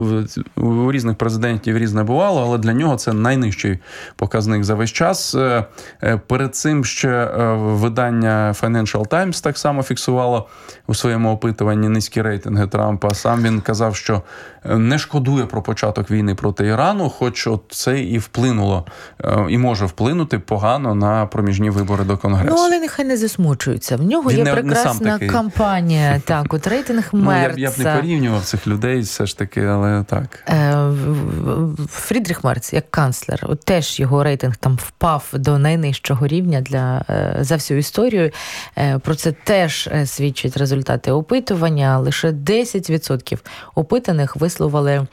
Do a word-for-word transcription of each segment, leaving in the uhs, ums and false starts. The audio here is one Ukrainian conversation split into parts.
у різних президентів різне бувало, але для нього це найнижчий показник за весь час. Перед цим ще видання Financial Times так само фіксувало у своєму опитуванні низькі рейтинги Трампа. Сам він казав, що не шкодує про початок війни проти Ірану, хоч от це і вплинуло, і може вплинути погано на проміжні вибори до Конгресу. Ну, але нехай не засмучуються. В нього він є не, прекрасна не кампанія. Так, от рейтинг Мерца. Ну, я, я б не порівнював цих людей все ж таки, але так. Фрідріх Мерц, як канцлер, от теж його рейтинг там впав до найнижчого рівня для, за всю історію. Про це теж свідчать результати опитування. Лише десять відсотків опитаних висловили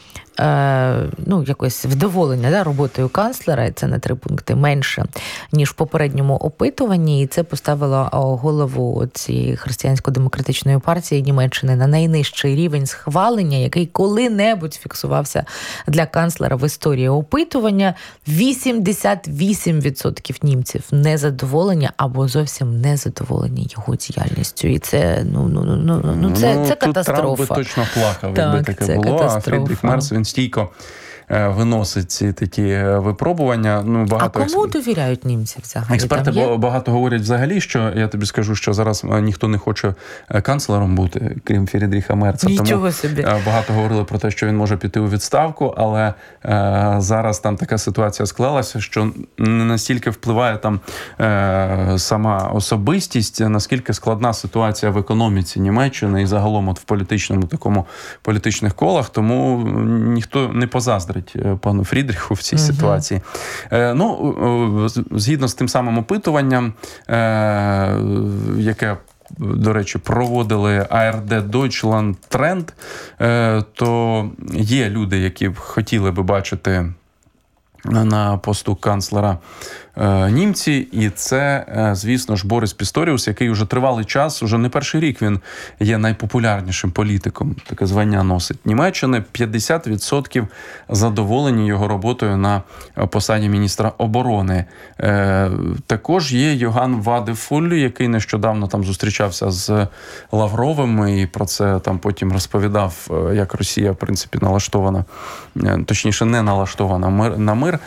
ну, якось вдоволення да, роботою канцлера, і це на три пункти менше, ніж в попередньому опитуванні, і це поставило голову цієї християнсько-демократичної партії Німеччини на найнижчий рівень схвалення, який коли-небудь фіксувався для канцлера в історії опитування. вісімдесят вісім відсотків німців незадоволені або зовсім незадоволені його діяльністю. І це, ну, ну, ну, ну, це, ну, це тут катастрофа. Трамп би точно плакав, так, якби таке було, катастрофа. А Фрідріх Мерц, він стійко виносить ці такі випробування. Ну, багато а кому експ... довіряють німці взагалі? Експерти є... багато говорять взагалі, що, я тобі скажу, що зараз ніхто не хоче канцлером бути, крім Фрідріха Мерца. Нічого Тому собі. Багато говорили про те, що він може піти у відставку, але е, зараз там така ситуація склалася, що не настільки впливає там е, сама особистість, наскільки складна ситуація в економіці Німеччини і загалом от в політичному такому політичних колах, тому ніхто не позаздрить пану Фрідріху в цій uh-huh. ситуації. Е, ну, згідно з тим самим опитуванням, е, яке, до речі, проводили а ер де Deutschland Trend, е, то є люди, які б хотіли би бачити на посту канцлера німці, і це, звісно ж, Борис Пісторіус, який вже тривалий час, уже не перший рік він є найпопулярнішим політиком, таке звання носить Німеччини. п'ятдесят відсотків задоволені його роботою на посаді міністра оборони. Також є Йоган Вадефуль, який нещодавно там зустрічався з Лавровим і про це там потім розповідав, як Росія, в принципі, налаштована, точніше, не налаштована на мир,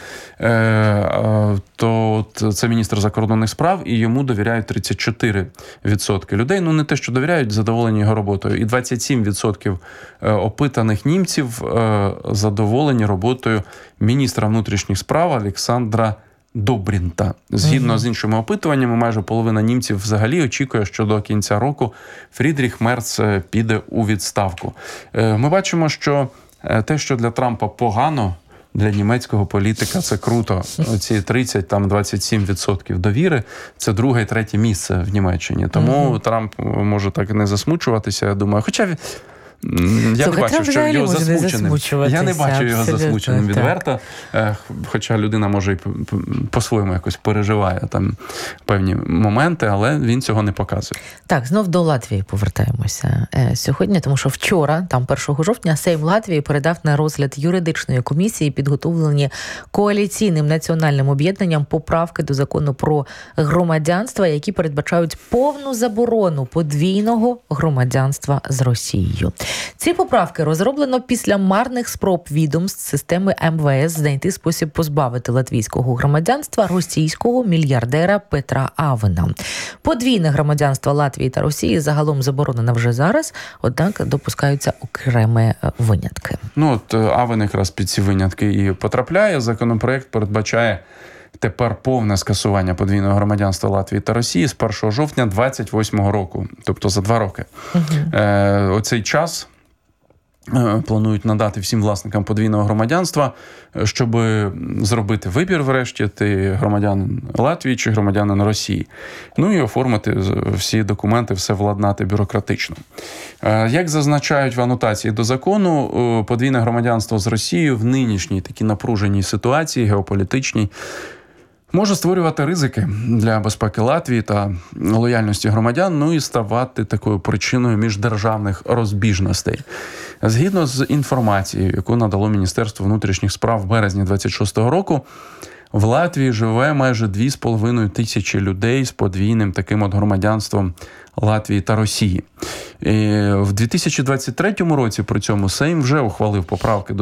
то от це міністр закордонних справ, і йому довіряють тридцять чотири відсотки людей. Ну, не те, що довіряють, задоволені його роботою. І двадцять сім відсотків опитаних німців задоволені роботою міністра внутрішніх справ Олександра Добрінта. Згідно uh-huh. з іншими опитуваннями, майже половина німців взагалі очікує, що до кінця року Фрідріх Мерц піде у відставку. Ми бачимо, що те, що для Трампа погано, для німецького політика це круто. Ці тридцять, там двадцять сім відсотків довіри – це друге і третє місце в Німеччині. Тому mm-hmm. Трамп може так не засмучуватися, я думаю. Хоча я Слухай, не бачу, що його засмученим. Я не бачу його засмученим відверто. Хоча людина, може, і по-своєму якось переживає там певні моменти, але він цього не показує. Так, знов до Латвії повертаємося сьогодні, тому що вчора, там першого жовтня, Сейм Латвії передав на розгляд юридичної комісії підготовлені коаліційним національним об'єднанням поправки до закону про громадянство, які передбачають повну заборону подвійного громадянства з Росією. Ці поправки розроблено після марних спроб відомств системи ем ве ес знайти спосіб позбавити латвійського громадянства російського мільярдера Петра Авена. Подвійне громадянство Латвії та Росії загалом заборонено вже зараз, однак допускаються окремі винятки. Ну от Авен якраз під ці винятки і потрапляє. Законопроект передбачає тепер повне скасування подвійного громадянства Латвії та Росії з першого жовтня двадцять восьмого року, тобто за два роки. Угу. Е, оцей час е, планують надати всім власникам подвійного громадянства, щоб зробити вибір врешті, ти громадянин Латвії чи громадянин Росії. Ну і оформити всі документи, все владнати бюрократично. Е, як зазначають в анотації до закону, подвійне громадянство з Росією в нинішній такій напруженій ситуації, геополітичній, може створювати ризики для безпеки Латвії та лояльності громадян, ну і ставати такою причиною міждержавних розбіжностей. Згідно з інформацією, яку надало Міністерство внутрішніх справ в березні двадцять шостого року, В Латвії живе майже дві з половиною тисячі людей з подвійним таким от громадянством Латвії та Росії. І в дві тисячі двадцять третьому році при цьому Сейм вже ухвалив поправки до